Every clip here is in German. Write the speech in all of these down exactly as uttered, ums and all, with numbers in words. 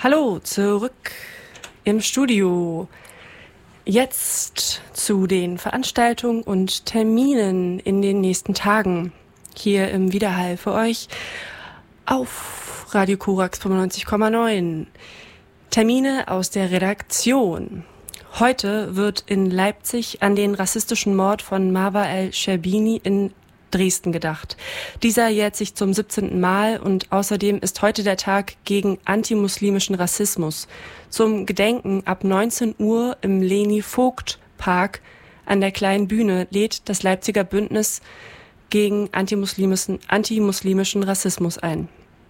Hallo, zurück im Studio. Jetzt zu den Veranstaltungen und Terminen in den nächsten Tagen. Hier im Widerhall für euch auf Radio Korax fünfundneunzig Komma neun. Termine aus der Redaktion. Heute wird in Leipzig an den rassistischen Mord von Marwa el-Sherbini in Dresden gedacht. Dieser jährt sich zum siebzehnten Mal und außerdem ist heute der Tag gegen antimuslimischen Rassismus. Zum Gedenken ab neunzehn Uhr im Leni-Vogt-Park an der Kleinen Bühne lädt das Leipziger Bündnis gegen antimuslimischen, antimuslimischen Rassismus ein.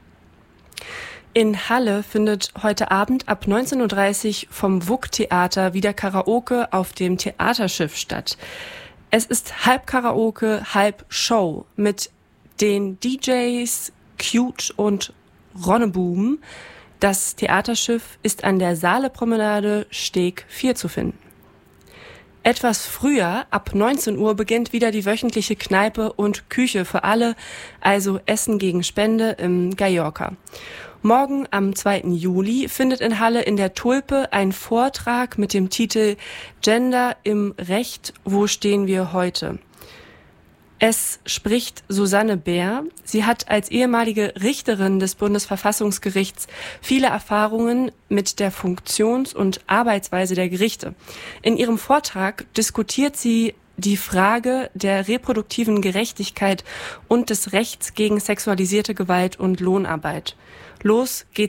In Halle findet heute Abend ab neunzehn Uhr dreißig vom W U K-Theater wieder Karaoke auf dem Theaterschiff statt. Es ist halb Karaoke, halb Show mit den D Js Cute und Ronneboom. Das Theaterschiff ist an der Saale-Promenade Steg vier zu finden. Etwas früher, ab neunzehn Uhr, beginnt wieder die wöchentliche Kneipe und Küche für alle, also Essen gegen Spende im Gajorka. Morgen am zweiten Juli findet in Halle in der Tulpe ein Vortrag mit dem Titel Gender im Recht, wo stehen wir heute? Es spricht Susanne Bär. Sie hat als ehemalige Richterin des Bundesverfassungsgerichts viele Erfahrungen mit der Funktions- und Arbeitsweise der Gerichte. In ihrem Vortrag diskutiert sie die Frage der reproduktiven Gerechtigkeit und des Rechts gegen sexualisierte Gewalt und Lohnarbeit. Los geht's